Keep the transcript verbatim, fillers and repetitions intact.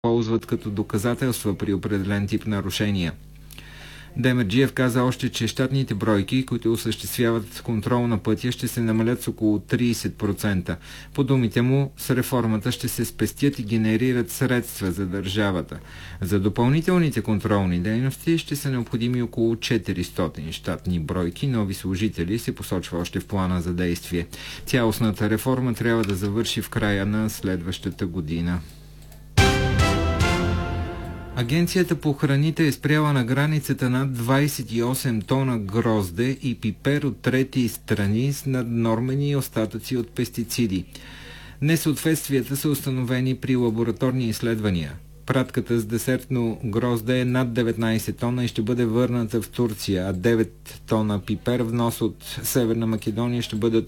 ползват като доказателства при определен тип нарушения. Демерджиев каза още, че щатните бройки, които осъществяват контрол на пътя, ще се намалят с около трийсет процента. По думите му, с реформата ще се спестят и генерират средства за държавата. За допълнителните контролни дейности ще са необходими около четиристотин щатни бройки. Нови служители се посочва още в плана за действие. Цялостната реформа трябва да завърши в края на следващата година. Агенцията по храните е спряла на границата над двайсет и осем тона грозде и пипер от трети страни с наднормени остатъци от пестициди. Несъответствията са установени при лабораторни изследвания. Пратката с десертно грозде е над деветнайсет тона и ще бъде върната в Турция, а девет тона пипер внос от Северна Македония ще бъдат